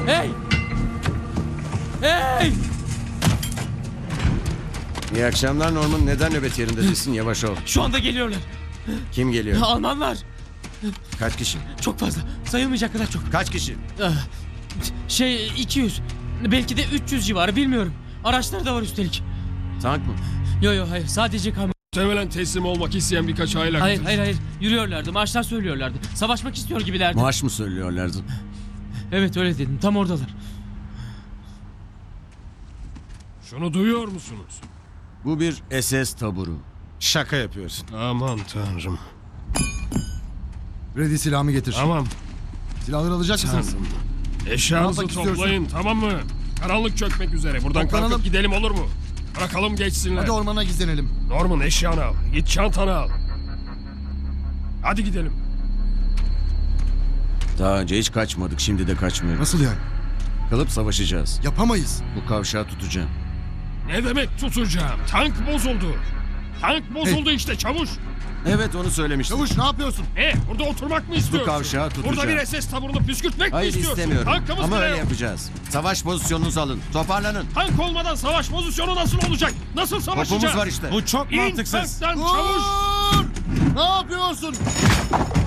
Hey! Hey! İyi akşamlar Norman. Neden nöbet yerinde değilsin? Yavaş ol. Şu anda geliyorlar. Kim geliyor? Almanlar. Kaç kişi? Çok fazla. Sayılmayacak kadar çok. Kaç kişi? 200. Belki de 300 civarı, bilmiyorum. Araçları da var üstelik. Tank mı? Yo hayır, sadece kamyon. Muhtemelen teslim olmak isteyen birkaç aile. Hayır. Yürüyorlardı. Marşlar söylüyorlardı. Savaşmak istiyor gibilerdi. Maaş mı söylüyorlardı? Evet, öyle dedim. Tam oradalar. Şunu duyuyor musunuz? Bu bir SS taburu. Şaka yapıyorsun. Aman tanrım. Reddy silahımı getir. Tamam. Silahları alacak mısınız? Tanrım. Eşyanızı Ne yapmak toplayın, tamam mı? Karanlık çökmek üzere. Buradan Toplanalım. kalkıp gidelim, olur mu? Bırakalım geçsinler. Hadi ormana gizlenelim. Norman, eşyanı al. Git çantanı al. Hadi gidelim. Daha önce hiç kaçmadık. Şimdi de kaçmıyoruz. Nasıl yani? Kalıp savaşacağız. Yapamayız. Bu kavşağı tutacağım. Ne demek tutacağım? Tank bozuldu. Tank bozuldu işte, çavuş. Evet, onu söylemiştim. Çavuş ne yapıyorsun? Burada oturmak mı istiyorsun? kavşağı tutacağım. Burada bir SS taburunu püskürtmek mi Hayır, istiyorsun? istemiyorum. Tankımız Ama bile öyle yok. yapacağız. Savaş pozisyonunuzu alın. Toparlanın. Tank olmadan savaş pozisyonu nasıl olacak? Nasıl savaşacağız? Topumuz var işte. Bu çok İn mantıksız. tanktan çavuş. Dur! Ne yapıyorsun?